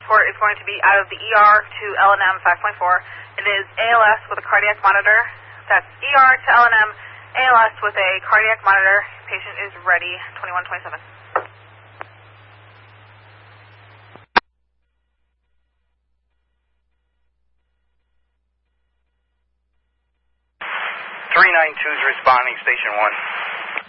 transport is going to be out of the ER to L&M 5.4. It is ALS with a cardiac monitor. That's ER to L&M, ALS with a cardiac monitor. Patient is ready, 2127. 392 is responding, station 1.